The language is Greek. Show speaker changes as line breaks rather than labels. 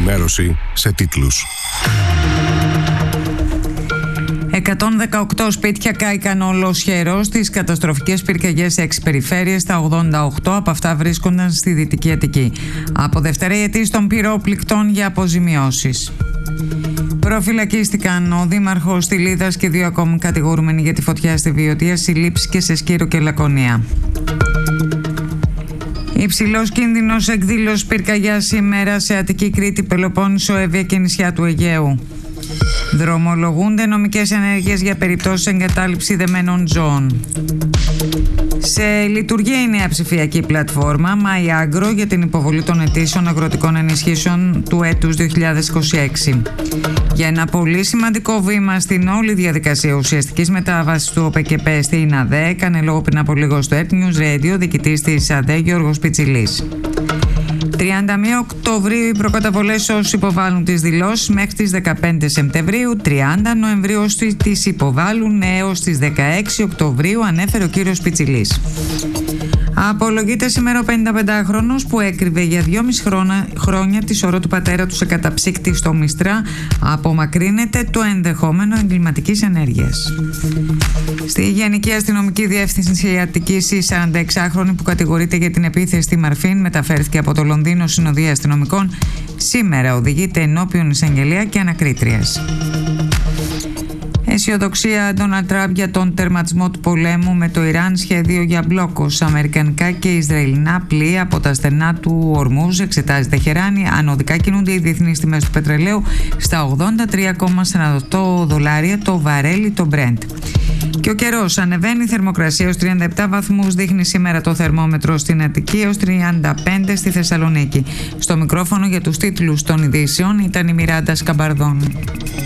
ενημέρωση σε τίτλους.
118 σπίτια κάηκαν ολοσχερός στις καταστροφικές πυρκαγιές σε 6 περιφέρειες. Τα 88 από αυτά βρίσκονταν στη Δυτική Αττική. Από Δευτέρα η αιτήση των πυρόπληκτων για αποζημιώσεις. Προφυλακίστηκαν ο δήμαρχος Στυλίδας και 2 ακόμη κατηγορούμενοι για τη φωτιά στη Βιωτία, συλλήψεις και σε Σκύρο και Λακωνία. Υψηλός κίνδυνος εκδήλωσης πυρκαγιάς σήμερα σε Αττική, Κρήτη, Πελοπόννησο, Εύβοια και νησιά του Αιγαίου. Δρομολογούνται νομικές ενέργειες για περιπτώσεις εγκατάλειψη δεμένων ζώων. Σε λειτουργία η νέα ψηφιακή πλατφόρμα MyAgro για την υποβολή των αιτήσεων αγροτικών ενισχύσεων του έτους 2026. Για ένα πολύ σημαντικό βήμα στην όλη διαδικασία ουσιαστικής μετάβασης του ΟΠΕΚΕΠΕ στην ΑΔΕ έκανε λόγο πριν από λίγο στο Earth News Radio διοικητής της ΑΔΕ Γιώργος Πιτσιλής. 31 Οκτωβρίου οι προκαταβολές όσους υποβάλλουν τις δηλώσεις μέχρι τις 15 Σεπτεμβρίου, 30 Νοεμβρίου όσοι τις υποβάλλουν έως τις 16 Οκτωβρίου, ανέφερε ο κύριος Πιτσιλής. Απολογείται σήμερα ο 55χρονος που έκρυβε για 2,5 χρόνια τη σωρό του πατέρα του σε καταψύκτη στο Μιστρά. Απομακρύνεται το ενδεχόμενο εγκληματικής ενέργειας. Στη Γενική Αστυνομική Διεύθυνση Αττικής, η 46χρονη που κατηγορείται για την επίθεση στη Μαρφίν μεταφέρθηκε από το Λονδίνο συνοδεία αστυνομικών. Σήμερα οδηγείται ενώπιον εισαγγελέα και ανακρίτριας. Αισιοδοξία Ντόναλντ Τραμπ για τον τερματισμό του πολέμου με το Ιράν, σχέδιο για μπλόκος. Αμερικανικά και Ισραηλινά πλοία από τα στενά του Ορμούζ, εξετάζει Τεχεράνη. Ανωδικά κινούνται οι διεθνείς τιμές του πετρελαίου στα $83,48 το βαρέλι το Brent. Και ο καιρός ανεβαίνει, η θερμοκρασία έως 37 βαθμούς δείχνει σήμερα το θερμόμετρο στην Αττική, έως 35 στη Θεσσαλονίκη. Στο μικρόφωνο για τους τίτλους των ειδήσεων ήταν η Μιράντα Σκαμπαρδών.